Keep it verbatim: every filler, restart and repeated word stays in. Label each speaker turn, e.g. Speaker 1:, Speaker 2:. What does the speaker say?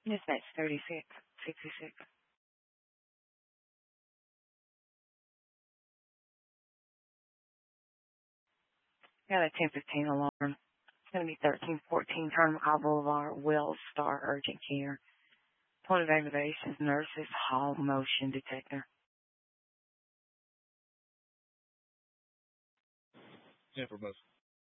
Speaker 1: Dispatch thirty-six sixty-six. Got a ten fifteen alarm. It's going to be thirteen fourteen Turnmile Boulevard, Wells Star Urgent Care. Point of activation is nurses, hall motion detector.
Speaker 2: Information.